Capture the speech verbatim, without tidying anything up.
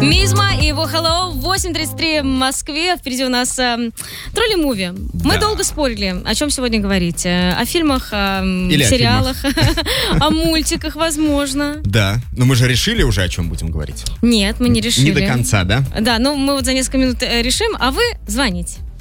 Мизма и его Hello. восемь тридцать три в Москве. Впереди у нас э, Тролли Муви. Мы Да. долго спорили, о чем сегодня говорить. Э, О фильмах, о м, Или о сериалах, о мультиках, возможно. Да, но мы же решили уже, о чем будем говорить. Нет, мы не решили. Не до конца, да? Да, ну мы вот за несколько минут э, решим, а вы звоните.